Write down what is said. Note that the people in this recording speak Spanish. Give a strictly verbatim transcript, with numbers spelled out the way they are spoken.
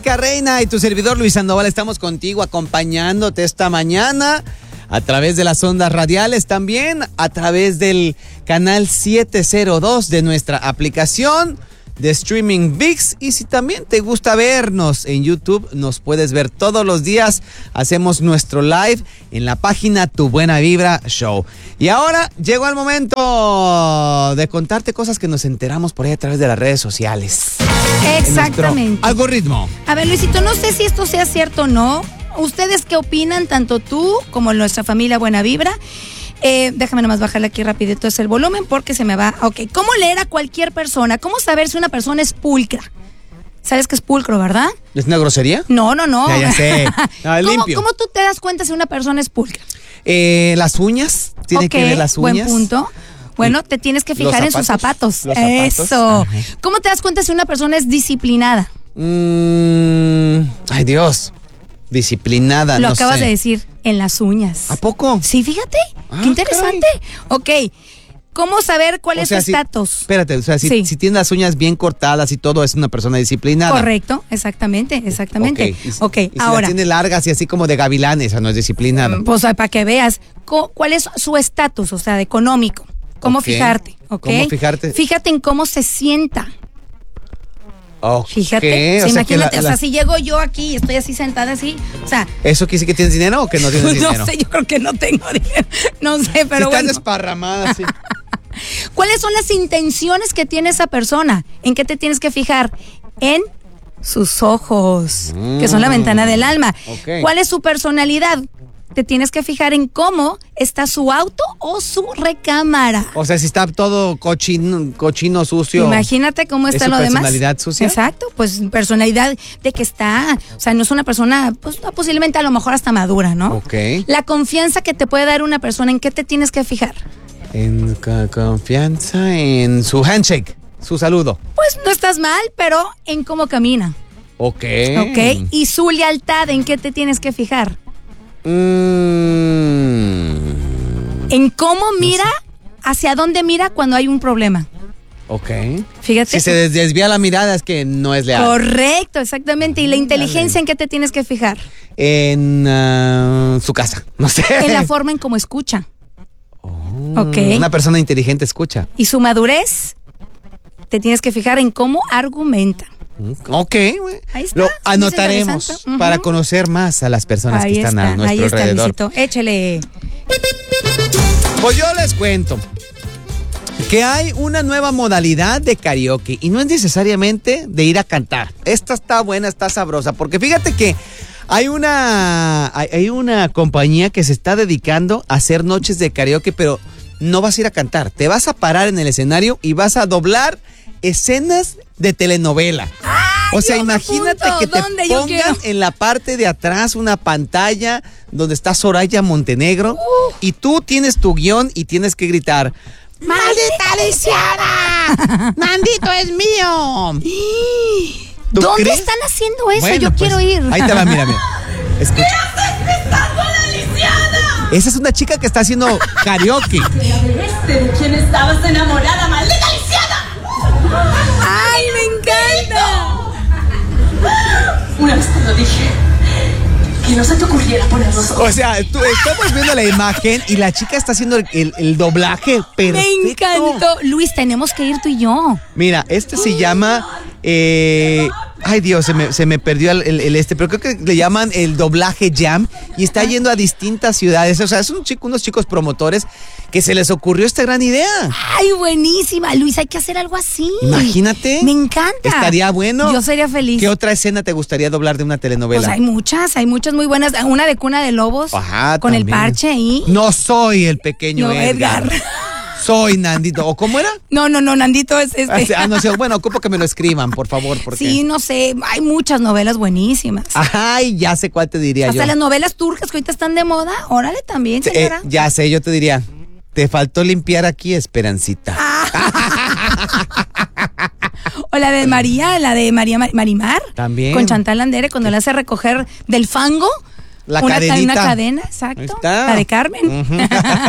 Blanca Reina y tu servidor Luis Sandoval estamos contigo acompañándote esta mañana a través de las ondas radiales, también a través del canal setecientos dos de nuestra aplicación de streaming V I X. Y si también te gusta vernos en YouTube, nos puedes ver todos los días. Hacemos nuestro live en la página Tu Buena Vibra Show. Y ahora llegó el momento de contarte cosas que nos enteramos por ahí a través de las redes sociales. Exactamente. Algoritmo. A ver, Luisito, no sé si esto sea cierto o no. ¿Ustedes qué opinan, tanto tú como nuestra familia Buena Vibra? Eh, déjame nomás bajarle aquí rapidito ese el volumen porque se me va. Ok, ¿cómo leer a cualquier persona? ¿Cómo saber si una persona es pulcra? ¿Sabes qué es pulcro, verdad? ¿Es una grosería? No, no, no. Ya, ya sé. No, ¿Cómo, limpio. ¿Cómo tú te das cuenta si una persona es pulcra? Eh, las uñas. Tiene Ok, que ver las uñas. buen punto. Bueno, te tienes que fijar en sus zapatos. Los zapatos. Eso. Ajá. ¿Cómo te das cuenta si una persona es disciplinada? Mm, ay, Dios. Disciplinada, Lo no acabas sé. de decir, en las uñas. ¿A poco? Sí, fíjate. Ah, Qué interesante. Ok. ¿Cómo saber cuál O es sea, su si- estatus? Espérate, o sea, si, Sí. si tiene las uñas bien cortadas y todo, es una persona disciplinada. Correcto, exactamente, exactamente. Ok, y si- Ok, y si ahora, las tiene largas y así como de gavilán, esa no es disciplinada. pues para que veas co- cuál es su estatus, o sea, económico. ¿Cómo Ok. fijarte? ¿Ok? ¿Cómo fijarte? Fíjate en cómo se sienta. Ok, Fíjate. o O sea, sea, que imagínate, la- o sea, la- si llego yo aquí y estoy así sentada así, o sea, ¿Eso quiere decir que tienes dinero o que no tienes dinero? no sé, yo creo que no tengo dinero. No sé, pero si bueno. estás desparramada así. ¿Cuáles son las intenciones que tiene esa persona? ¿En qué te tienes que fijar? En sus ojos, que son la ventana del alma. Ok. ¿Cuál es su personalidad? Te tienes que fijar en cómo está su auto o su recámara. O sea, si está todo cochino, cochino sucio. Imagínate cómo ¿Es está su lo demás. personalidad sucia? Exacto, pues personalidad de que está, o sea, no es una persona, pues posiblemente a lo mejor hasta madura, ¿no? Ok. La confianza que te puede dar una persona, ¿en qué te tienes que fijar? En ca- confianza, en su handshake, su saludo. Pues no estás mal, pero en cómo camina. Ok. ¿Ok? Y su lealtad, ¿en qué te tienes que fijar? Mm, En cómo mira, hacia dónde mira cuando hay un problema. ok. Fíjate. Si se des- desvía la mirada es que no es leal. Correcto, exactamente. ¿Y la inteligencia en qué te tienes que fijar? En ah, su casa, no sé. En la forma en cómo escucha. Ok. Una persona inteligente escucha. Y su madurez, te tienes que fijar en cómo argumenta. Ok, güey. Ahí está, Lo se me hizo anotaremos interesante. Ujú. para conocer más a las personas Ahí que están está, a nuestro ahí está, alrededor. Luisito. Échale. Pues yo les cuento que hay una nueva modalidad de karaoke y no es necesariamente de ir a cantar. Esta está buena, está sabrosa, porque fíjate que hay una, hay, hay una compañía que se está dedicando a hacer noches de karaoke, pero no vas a ir a cantar. Te vas a parar en el escenario y vas a doblar escenas de telenovela. O sea, yo me imagínate apunto. que te ¿Dónde yo pongan quiero? en la parte de atrás una pantalla donde está Soraya Montenegro y tú tienes tu guión y tienes que gritar: ¡Maldita lisiada! ¡Maldito es mío! ¿Tú ¿Dónde crees? están haciendo eso? Bueno, Yo pues, quiero ir. Ahí te va, mira, mira. Escucha. Esa es una chica que está haciendo karaoke. ¿De quién estabas enamorada, maldita lisiada? ¡Ay, me encanta! Una vez te lo dije, que no se te ocurriera poner los ojos. O sea, tú, estamos viendo la imagen y la chica está haciendo el, el- el doblaje perfecto. Me encantó. Luis, tenemos que ir tú y yo. Mira, este se llama... eh, ay, Dios, se me, se me perdió el, el- el este, pero creo que le llaman el doblaje jam y está yendo a distintas ciudades. O sea, es un chico, unos chicos promotores que se les ocurrió esta gran idea. ¡Ay, buenísima! Luis, hay que hacer algo así. Imagínate. Me encanta. Estaría bueno. Yo sería feliz. ¿Qué otra escena te gustaría doblar de una telenovela? Pues hay muchas, hay muchas muy buenas. Una de Cuna de Lobos. Ajá, con el también. parche ahí. No soy el pequeño No, Edgar. Edgar. Soy Nandito. ¿O cómo era? No, no, no, Nandito es este. Ah, no sé. Bueno, ocupo que me lo escriban, por favor. Porque... Sí, no sé, hay muchas novelas buenísimas. Ay, ya sé cuál te diría Hasta yo. las novelas turcas que ahorita están de moda, órale también, Eh, señora. ya sé, yo te diría. Te faltó limpiar aquí, Esperancita. O la de María, la de María Mar- Marimar. También. Con Chantal Andere, cuando le hace recoger del fango. La una, cadenita. una cadena, exacto. Ahí está. La de Carmen.